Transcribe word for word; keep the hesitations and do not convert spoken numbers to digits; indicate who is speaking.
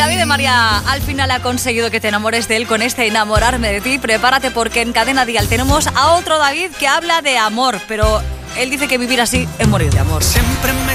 Speaker 1: David de María al final ha conseguido que te enamores de él con este Enamorarme de ti. Prepárate porque en Cadena Dial tenemos a otro David que habla de amor, pero él dice que vivir así es morir de amor.
Speaker 2: Siempre me